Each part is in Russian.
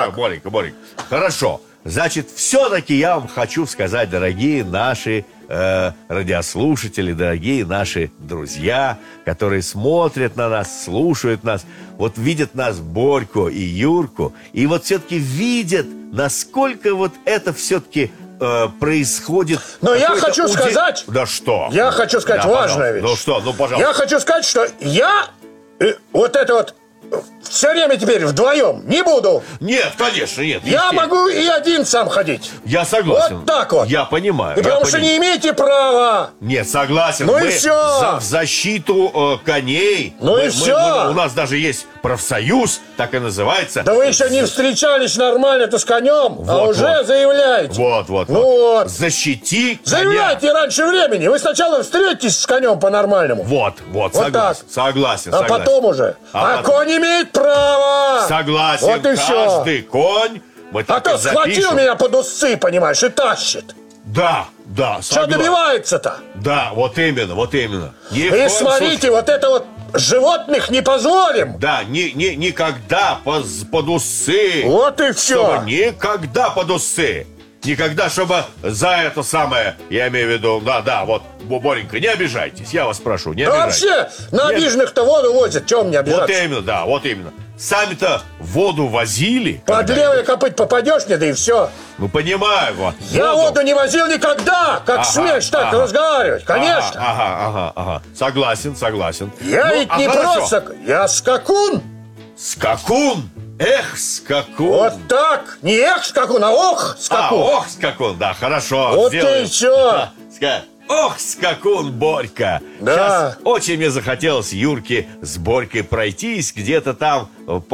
так. Боренька. Хорошо. Значит, все-таки я вам хочу сказать, дорогие наши радиослушатели, дорогие наши друзья, которые смотрят на нас, слушают нас, вот видят нас, Борьку и Юрку, и вот все-таки видят, насколько вот это все-таки происходит. Но я хочу сказать... Да что? Я хочу сказать важную вещь. Ну что, пожалуйста. Я хочу сказать, что я вот это вот все время теперь вдвоем не буду. Нет, конечно, нет. Я могу и один сам ходить. Я согласен. Вот так вот. Я понимаю. И потому что не имеете права. Нет, согласен. Ну и все. В защиту коней. Ну и все. У нас даже есть профсоюз, так и называется. Да вы еще не встречались нормально-то с конем, а уже заявляете. Вот. Ну вот. Защити коня. Заявляйте раньше времени. Вы сначала встретитесь с конем по-нормальному. Вот, согласен. А потом уже. А конь имеет право. Согласен. Вот и все. Каждый конь. А то схватил меня под усы, понимаешь, и тащит. Да, Что добивается-то? Да, вот именно. И смотрите, вот это вот животных не позволим. Да, никогда под усы. Вот и все. Никогда под усы. Никогда, чтобы за это самое, я имею в виду, да, вот, Боренька, не обижайтесь, я вас прошу, не обижайтесь. Вообще, на обиженных-то воду возят, чего мне обижаться? Вот именно. Сами-то воду возили. Под левый копыт попадешь мне, да и все. Ну, понимаю, вот. Я воду не возил никогда, как смеешь так разговаривать, конечно. Ага. Согласен. Я ведь не просто, я скакун. Скакун? Эх, скакун. Вот так. Не эх, скакун, а ох, скакун. Ох, скакун, да, хорошо. Вот ты и все. Ох, скакун, Борька. Да. Сейчас очень мне захотелось Юрке с Борькой пройтись где-то там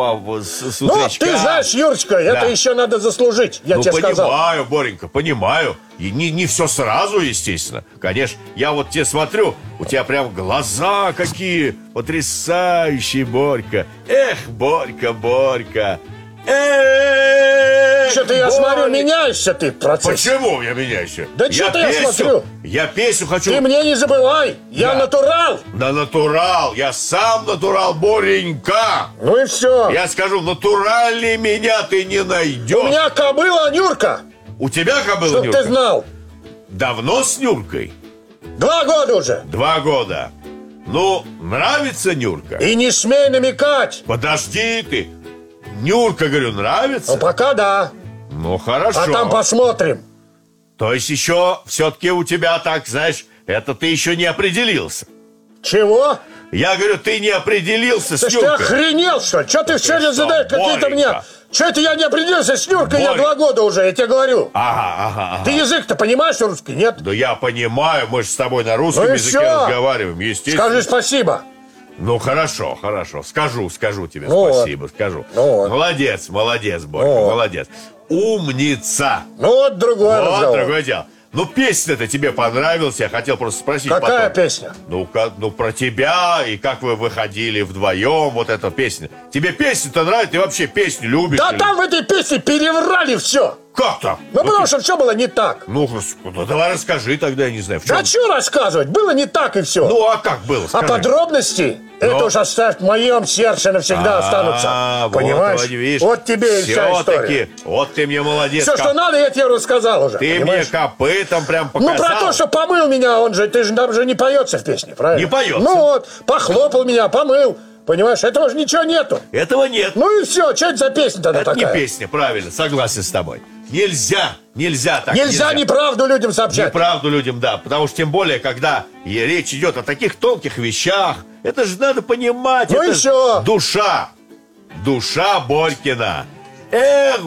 с утречка. Ну, ты знаешь, Юрочка, это еще надо заслужить, я тебе сказал. Понимаю, Боренька, понимаю. И не все сразу, естественно. Конечно, я вот тебе смотрю, у тебя прям глаза какие потрясающие, Борька. Эх, Борька. Что-то я смотрю, меняешься ты в процессе. Почему я меняюсь? Да что-то я смотрю. Я песню хочу. Ты мне не забывай, я натурал. Да, натурал, я сам натурал, Боренька. Ну и все. Я скажу, натуральнее меня ты не найдешь. У меня кобыла Нюрка. У тебя кобыла Чтоб Нюрка? ты знал. Давно с Нюркой? 2 года уже. 2 года. Ну, нравится Нюрка? И не смей намекать. Подожди ты. Нюрка, говорю, нравится? Ну, пока да. Ну, хорошо. А там посмотрим. То есть еще все-таки у тебя так, знаешь, это ты еще не определился. Чего? Я говорю, ты не определился с Нюркой. Нюркой. Ты охренел, что ли? Что ты все время задаешь какие-то мне... Что это я не определился с Нюркой? Я 2 года уже, я тебе говорю. Ага. Ты язык-то понимаешь русский, нет? Да я понимаю, мы же с тобой на русском языке разговариваем, естественно. Скажи спасибо. Ну, хорошо. Скажу тебе спасибо, скажу. Молодец, Борька, молодец. Умница. Ну, вот другое разговор. Вот другое дело. Ну, песня-то тебе понравилась, я хотел просто спросить. Какая потом. песня? Ну, про тебя, и как вы выходили вдвоем, вот эта песня. Тебе песня-то нравится, ты вообще песню любишь? Да там в этой песне переврали все. Как так? Ну, потому что все было не так. Ну, давай расскажи тогда, я не знаю, в чем. Да что рассказывать, было не так и все. Ну, а как было, скажи. А подробности, это уж оставь в моем сердце навсегда останутся. Понимаешь? Вот тебе и вся история. Вот ты мне молодец. Все, что надо, я тебе рассказал уже. Ты мне копытом прям показал. Ну, про то, что помыл меня, там же не поется в песне, правильно? Не поется. Ну вот, похлопал меня, помыл. Понимаешь, этого же ничего нету. Этого нет. Ну и все, что это за песня тогда такая? Это не песня, правильно, согласен с тобой. Нельзя так. Нельзя неправду людям сообщать. Неправду людям, да. Потому что тем более, когда речь идет о таких тонких вещах, это же надо понимать. Ну это и все. Душа Борькина. Эх,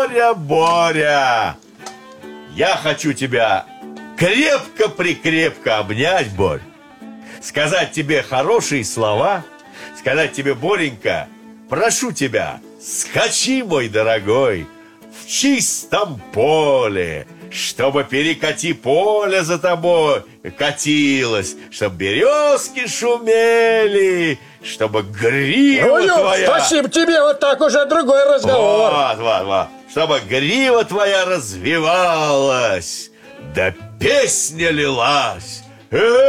Боря. Я хочу тебя крепко-прикрепко обнять, Борь. Сказать тебе хорошие слова. Сказать тебе, Боренька, прошу тебя, скачи, мой дорогой, в чистом поле, чтобы перекати поле за тобой катилось, чтобы березки шумели, чтобы грива твоя... Спасибо тебе, вот так уже другой разговор. Вот. Чтобы грива твоя развивалась, да песня лилась.